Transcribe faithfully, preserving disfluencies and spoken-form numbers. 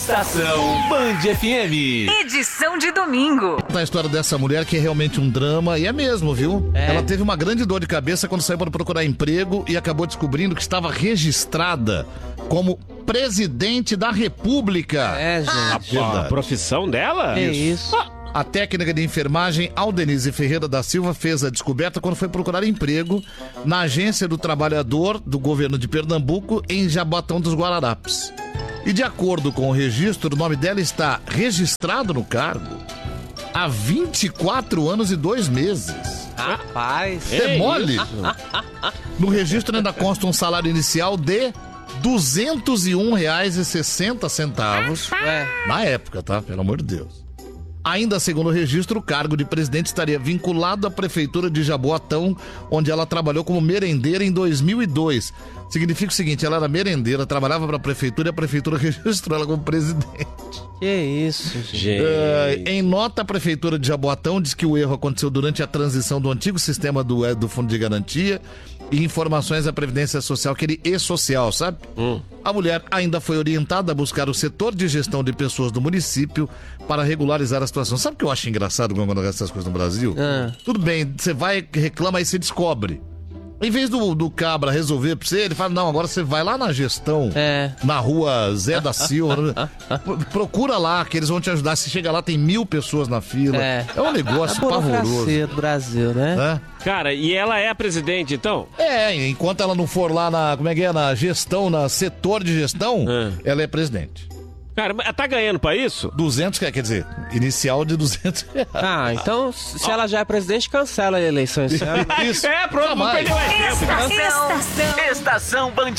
Estação Band F M. Edição de domingo. A história dessa mulher que é realmente um drama, e é mesmo, viu? É. Ela teve uma grande dor de cabeça quando saiu para procurar emprego e acabou descobrindo que estava registrada como presidente da República. É, gente. A profissão dela? É isso. A técnica de enfermagem Aldenise Ferreira da Silva fez a descoberta quando foi procurar emprego na Agência do Trabalhador do governo de Pernambuco, em Jaboatão dos Guararapes. E de acordo com o registro, o nome dela está registrado no cargo há vinte e quatro anos e dois meses. Rapaz. É mole? No registro ainda consta um salário inicial de duzentos e um reais e sessenta centavos. Ué. Na época, tá? Pelo amor de Deus. Ainda segundo o registro, o cargo de presidente estaria vinculado à prefeitura de Jaboatão, onde ela trabalhou como merendeira em dois mil e dois. Significa o seguinte, ela era merendeira, trabalhava para a prefeitura e a prefeitura registrou ela como presidente. Que isso, gente. Gente. Uh, em nota, a prefeitura de Jaboatão diz que o erro aconteceu durante a transição do antigo sistema do, eh, do Fundo de Garantia e informações da Previdência Social, aquele E-Social, sabe? Hum. A mulher ainda foi orientada a buscar o setor de gestão de pessoas do município para regularizar a situação. Sabe o que eu acho engraçado quando acontece essas coisas no Brasil? Ah. Tudo bem, você vai, reclama, aí você descobre. Em vez do, do cabra resolver pra você, ele fala, não, agora você vai lá na gestão, É. na rua Zé da Silva, p- procura lá, que eles vão te ajudar. Se chega lá, tem mil pessoas na fila. É. É um A negócio pavoroso. burocracia do Brasil, né? Né? Cara, e ela é a presidente, então? É, enquanto ela não for lá na, como é que é, na gestão, na setor de gestão, É. ela é presidente. Cara, mas tá ganhando pra isso? duzentos, quer quer dizer, inicial de duzentos reais. Ah, então, se ela já é presidente, cancela a eleição esse ano. Isso. É, pronto, não Jamais. perdeu a tempo. Estação, Estação Band